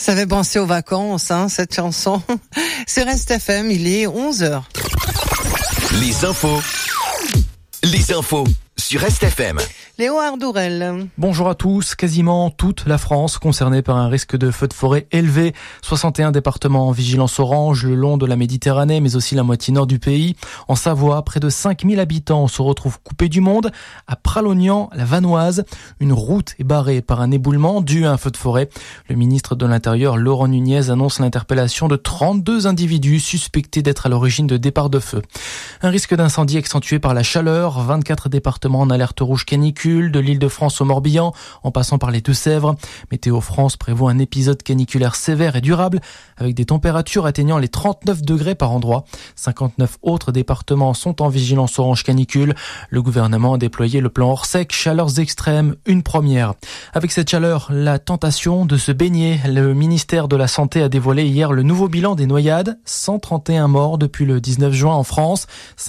Ça fait penser aux vacances, cette chanson. Sur Rest FM, il est 11h. Les infos sur Rest FM. Léo Ardourel. Bonjour à tous. Quasiment toute la France concernée par un risque de feu de forêt élevé. 61 départements en vigilance orange le long de la Méditerranée, mais aussi la moitié nord du pays. En Savoie, près de 5000 habitants se retrouvent coupés du monde. À Pralognan, la Vanoise, une route est barrée par un éboulement dû à un feu de forêt. Le ministre de l'Intérieur, Laurent Nunez, annonce l'interpellation de 32 individus suspectés d'être à l'origine de départs de feu. Un risque d'incendie accentué par la chaleur. 24 départements en alerte rouge canicule, de l'Île-de-France au Morbihan, en passant par les Deux-Sèvres. Météo France prévoit un épisode caniculaire sévère et durable, avec des températures atteignant les 39 degrés par endroit. 59 autres départements sont en vigilance orange canicule. Le gouvernement a déployé le plan Orsec, chaleurs extrêmes, une première. Avec cette chaleur, la tentation de se baigner. Le ministère de la Santé a dévoilé hier le nouveau bilan des noyades. 131 morts depuis le 19 juin en France.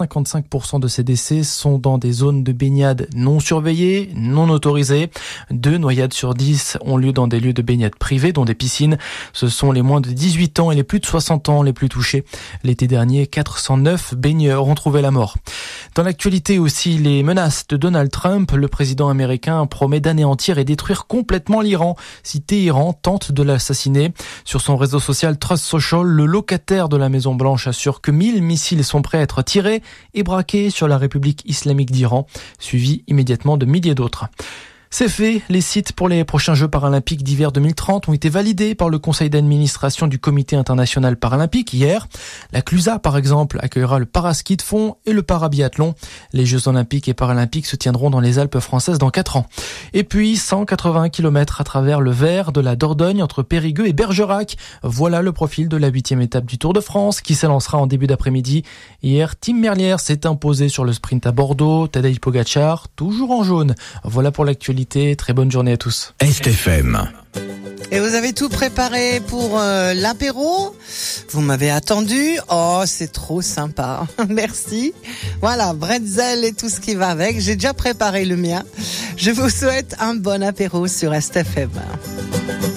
55% de ces décès sont dans des zones de baignade non surveillées, non autorisées. 2 noyades sur 10 ont lieu dans des lieux de baignade privés, dont des piscines. Ce sont les moins de 18 ans et les plus de 60 ans les plus touchés. L'été dernier, 409 baigneurs ont trouvé la mort. Dans l'actualité aussi, les menaces de Donald Trump. Le président américain promet d'anéantir et détruire complètement l'Iran si Téhéran tente de l'assassiner. Sur son réseau social Trust Social, le locataire de la Maison Blanche assure que 1000 missiles sont prêts à être tirés et braqués sur la République islamique d'Iran, suivi immédiatement de milliers d'autres. C'est fait, les sites pour les prochains Jeux paralympiques d'hiver 2030 ont été validés par le conseil d'administration du Comité international paralympique hier. La Clusa, par exemple, accueillera le paraski de fond et le parabiathlon. Les Jeux olympiques et paralympiques se tiendront dans les Alpes françaises dans 4 ans. Et puis, 180 km à travers le Vert de la Dordogne entre Périgueux et Bergerac. Voilà le profil de la 8e étape du Tour de France qui s'élancera en début d'après-midi. Hier, Tim Merlier s'est imposé sur le sprint à Bordeaux. Tadej Pogacar, toujours en jaune. Voilà pour l'actualité. Très bonne journée à tous. STFM. Et vous avez tout préparé pour l'apéro? Vous m'avez attendu? Oh, c'est trop sympa. Merci. Voilà, bretzel et tout ce qui va avec. J'ai déjà préparé le mien. Je vous souhaite un bon apéro sur STFM.